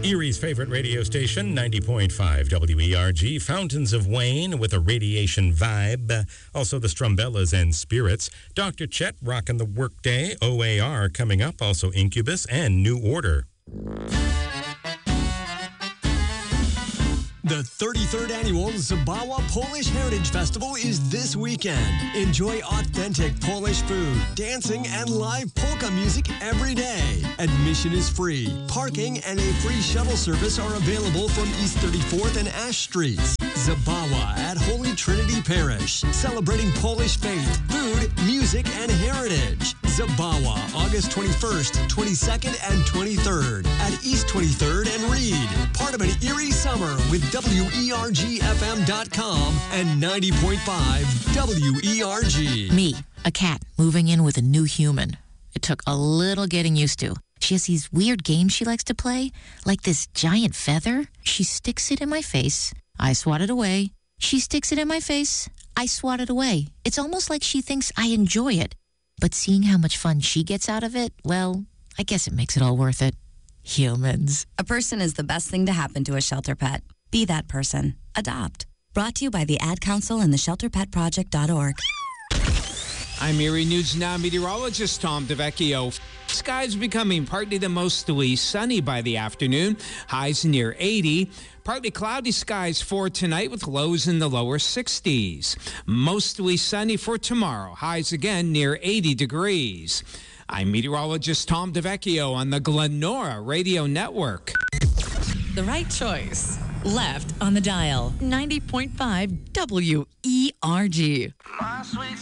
Erie's favorite radio station, 90.5 WERG, Fountains of Wayne with a radiation vibe. Also the Strumbellas and Spirits. Dr. Chet rocking the Workday. OAR coming up. Also Incubus and New Order. The 33rd Annual Zabawa Polish Heritage Festival is this weekend. Enjoy authentic Polish food, dancing, and live polka music every day. Admission is free. Parking and a free shuttle service are available from East 34th and Ash Streets. Zabawa at Holy Trinity Parish, celebrating Polish faith, food, music, and heritage. Zabawa, August 21st, 22nd, and 23rd at East 23rd and Reed. Part of an Erie summer with WERGFM.com and 90.5 WERG. Me, a cat, moving in with a new human. It took a little getting used to. She has these weird games she likes to play, like this giant feather. She sticks it in my face. I swat it away. She sticks it in my face. I swat it away. It's almost like she thinks I enjoy it. But seeing how much fun she gets out of it, well, I guess it makes it all worth it. Humans. A person is the best thing to happen to a shelter pet. Be that person. Adopt. Brought to you by the Ad Council and the ShelterPetProject.org. I'm Erie News Now meteorologist Tom DeVecchio. Skies becoming partly to mostly sunny by the afternoon. Highs near 80. Partly cloudy skies for tonight with lows in the lower 60s. Mostly sunny for tomorrow. Highs again near 80 degrees. I'm meteorologist Tom DeVecchio on the Glenora Radio Network. The right choice. Left on the dial. 90.5 WERG. My sweet